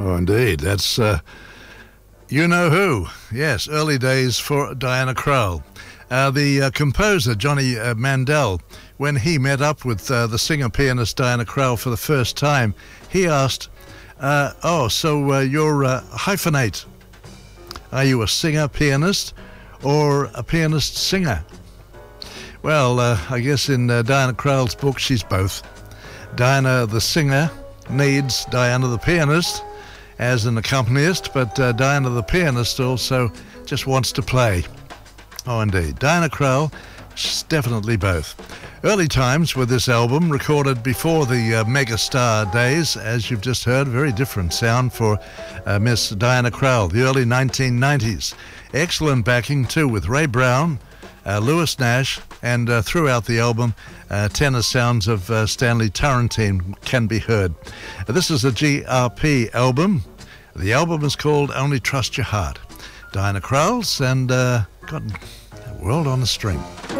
Oh, indeed. That's You Know Who. Yes, early days for Diana Krall. The composer, Johnny Mandel, when he met up with the singer-pianist Diana Krall for the first time, he asked, you're a hyphenate. Are you a singer-pianist or a pianist-singer? Well, I guess in Diana Krall's book, she's both. Diana the singer needs Diana the pianist as an accompanist, but Diana the pianist also just wants to play. Oh, indeed. Diana Krall, she's definitely both. Early times with this album, recorded before the megastar days, as you've just heard, very different sound for Miss Diana Krall, the early 1990s. Excellent backing, too, with Ray Brown, Lewis Nash, and throughout the album, tenor sounds of Stanley Turrentine can be heard. This is a GRP album. The album is called Only Trust Your Heart. Diana Krall's and got World on the String.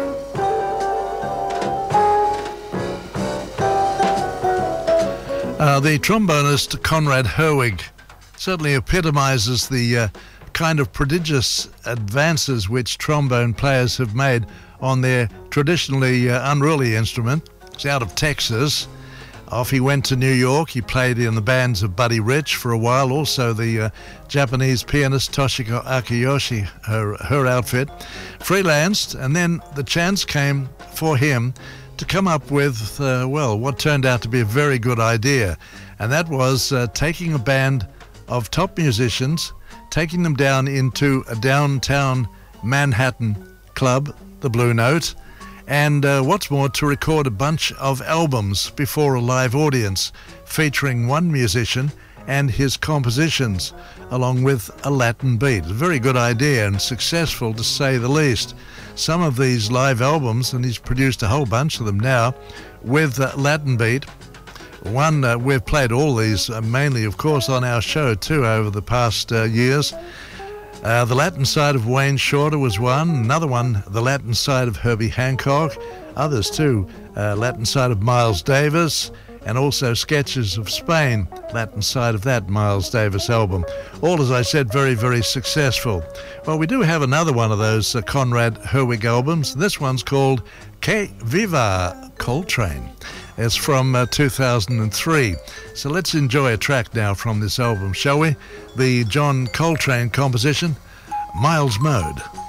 The trombonist Conrad Herwig certainly epitomizes the kind of prodigious advances which trombone players have made on their traditionally unruly instrument. He's out of Texas. Off he went to New York. He played in the bands of Buddy Rich for a while, also the Japanese pianist Toshiko Akiyoshi, her outfit. Freelanced, and then the chance came for him to come up with, what turned out to be a very good idea. And that was taking a band of top musicians, taking them down into a downtown Manhattan club, the Blue Note, and what's more, to record a bunch of albums before a live audience featuring one musician and his compositions, along with a Latin beat. A very good idea and successful, to say the least. Some of these live albums, and he's produced a whole bunch of them now, with Latin beat. One, we've played all these, mainly, of course, on our show, too, over the past years. The Latin side of Wayne Shorter was one. Another one, the Latin side of Herbie Hancock. Others, too. Latin side of Miles Davis, and also Sketches of Spain, Latin side of that Miles Davis album. All, as I said, very, very successful. Well, we do have another one of those Conrad Herwig albums. This one's called Que Viva Coltrane. It's from 2003. So let's enjoy a track now from this album, shall we? The John Coltrane composition, Miles Mode.